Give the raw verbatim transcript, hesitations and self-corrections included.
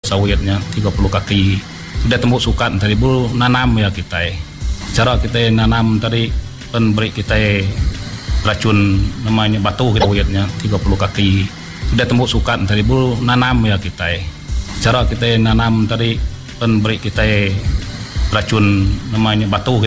sawitnya tiga puluh kaki. Sudah tembus sukat tadi bu nanam ya kita. Cara kita nanam tadi pemberi kita racun namanya batu sawitnya tiga puluh kaki. Sudah tembus sukat tadi bu nanam ya kita. Cara kita nanam tadi pemberi kita racun namanya batu